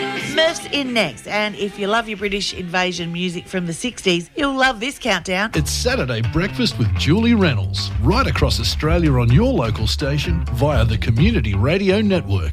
Murph's in next, and if you love your British invasion music from the 60s, you'll love this countdown. It's Saturday Breakfast with Julie Reynolds, right across Australia on your local station via the Community Radio Network.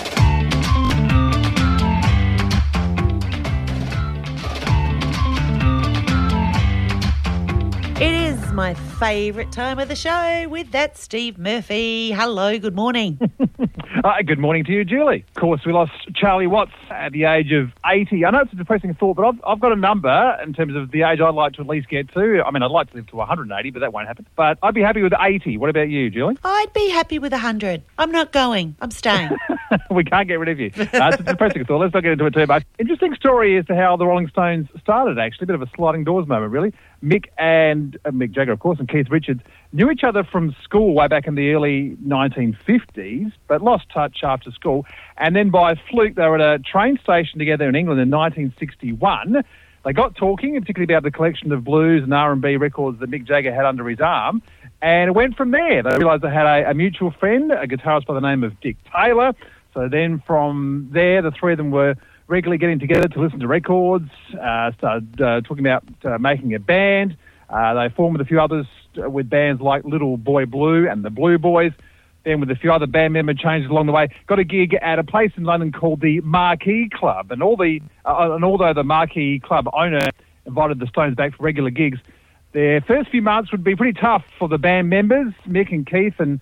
It is my favourite time of the show with that Steve Murphy. Hello, good morning. Good morning to you, Julie. Of course, we lost Charlie Watts at the age of 80. I know it's a depressing thought, but I've got a number in terms of the age I'd like to at least get to. I mean, I'd like to live to 180, but that won't happen. But I'd be happy with 80. What about you, Julie? I'd be happy with 100. I'm not going. I'm staying. We can't get rid of you. It's a depressing thought. Let's not get into it too much. Interesting story as to how the Rolling Stones started, actually. A bit of a sliding doors moment, really. Mick Jagger, of course, and Keith Richards knew each other from school way back in the early 1950s, but lost touch after school. And then by fluke, they were at a train station together in England in 1961. They got talking, particularly about the collection of blues and R&B records that Mick Jagger had under his arm. And it went from there. They realised they had a mutual friend, a guitarist by the name of Dick Taylor. So then from there, the three of them were regularly getting together to listen to records, started talking about making a band. They formed with a few others with bands like Little Boy Blue and the Blue Boys. Then with a few other band member changes along the way, got a gig at a place in London called the Marquee Club. And although the Marquee Club owner invited the Stones back for regular gigs, their first few months would be pretty tough for the band members. Mick and Keith and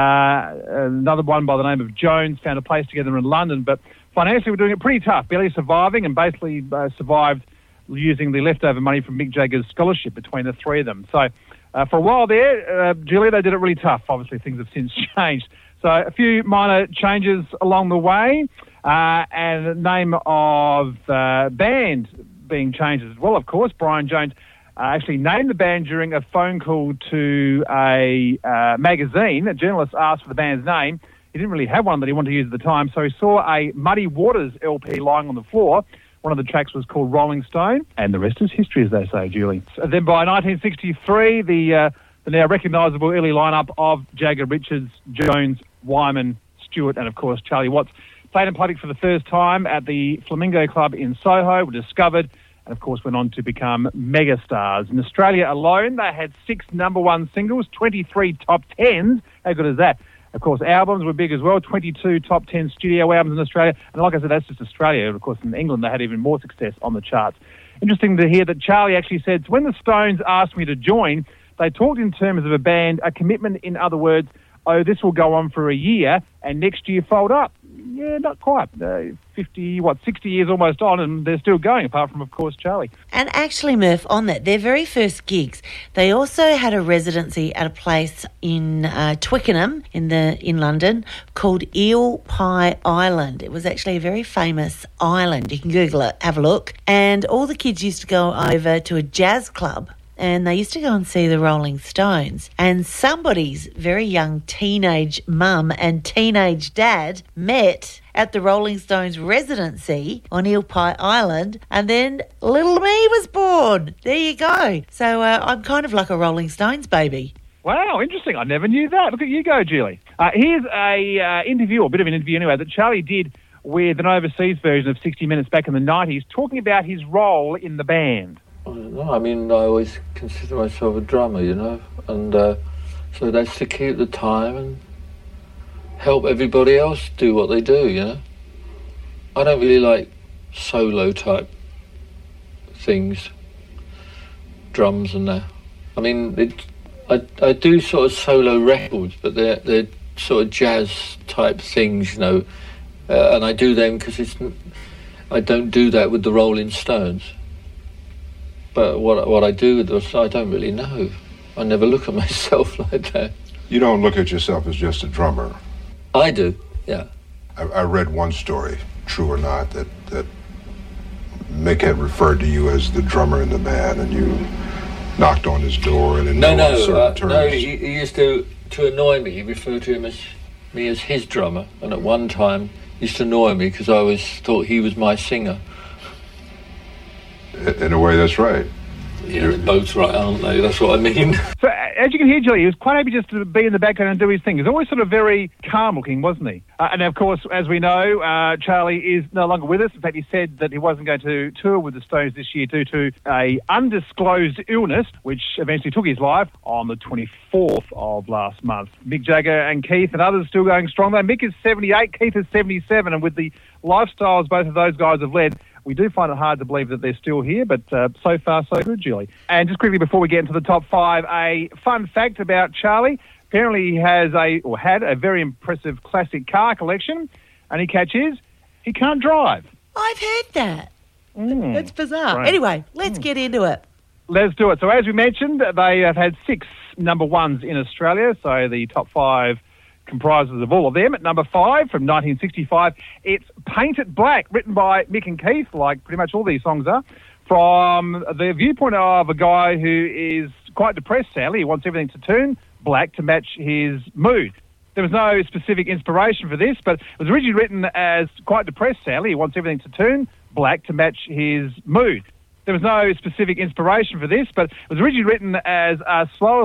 another one by the name of Jones found a place together in London, but financially we're doing it pretty tough, barely surviving, and basically survived using the leftover money from Mick Jagger's scholarship between the three of them. So for a while there, Julia, they did it really tough. Obviously things have since changed. So a few minor changes along the way, and the name of band being changed as well, of course. Brian Jones actually named the band during a phone call to a magazine. A journalist asked for the band's name. He didn't really have one that he wanted to use at the time, so he saw a Muddy Waters LP lying on the floor. One of the tracks was called Rolling Stone, and the rest is history, as they say, Julie. So then by 1963, the now recognisable early lineup of Jagger, Richards, Jones, Wyman, Stewart, and of course Charlie Watts played in public for the first time at the Flamingo Club in Soho, were discovered, and of course went on to become megastars. In Australia alone, they had 6 number one singles, 23 top 10s. How good is that? Of course, albums were big as well, 22 top 10 studio albums in Australia. And like I said, that's just Australia. Of course, in England, they had even more success on the charts. Interesting to hear that Charlie actually said, when the Stones asked me to join, they talked in terms of a band, a commitment, in other words, oh, this will go on for a year and next year fold up. Yeah, not quite. 60 years almost on, and they're still going, apart from, of course, Charlie. And actually, Murph, on that, their very first gigs, they also had a residency at a place in Twickenham in London called Eel Pie Island. It was actually a very famous island. You can Google it, have a look. And all the kids used to go over to a jazz club, and they used to go and see the Rolling Stones. And somebody's very young teenage mum and teenage dad met at the Rolling Stones residency on Eel Pie Island, and then little me was born. There you go. So I'm kind of like a Rolling Stones baby. Wow, interesting. I never knew that. Look at you go, Julie. Here's a interview, or a bit of an interview anyway, that Charlie did with an overseas version of 60 Minutes back in the 90s, talking about his role in the band. I don't know. I mean, I always consider myself a drummer, you know, and so that's to keep the time and help everybody else do what they do, you know. I don't really like solo type things, drums and that. I mean, I do sort of solo records, but they're sort of jazz type things, you know, and I do them because I don't do that with the Rolling Stones. But what I do with those, I don't really know. I never look at myself like that. You don't look at yourself as just a drummer. I do, yeah. I read one story, true or not, that Mick had referred to you as the drummer in the band, and you knocked on his door and in uncertain terms. No, he used to annoy me. He referred to me as his drummer, and at one time he used to annoy me because I always thought he was my singer. In a way, that's right. Yeah, both right, aren't they? That's what I mean. So, as you can hear, Julie, he was quite happy just to be in the background and do his thing. He was always sort of very calm-looking, wasn't he? And, of course, as we know, Charlie is no longer with us. In fact, he said that he wasn't going to tour with the Stones this year due to a undisclosed illness, which eventually took his life on the 24th of last month. Mick Jagger and Keith and others still going strong, though. Mick is 78, Keith is 77, and with the lifestyles both of those guys have led, we do find it hard to believe that they're still here, but so far, so good, Julie. And just quickly before we get into the top five, a fun fact about Charlie. Apparently he has had a very impressive classic car collection, and he catches, he can't drive. I've heard that. That's bizarre. Right. Anyway, let's get into it. Let's do it. So as we mentioned, they have had 6 number ones in Australia, so the top 5 comprises of all of them. At number 5 from 1965, it's Paint It Black, written by Mick and Keith, like pretty much all these songs are, from the viewpoint of a guy who is quite depressed, sadly. He wants everything to turn black to match his mood. There was no specific inspiration for this, but it was originally written as quite depressed, sadly. He wants everything to turn black to match his mood. There was no specific inspiration for this, but it was originally written as a slower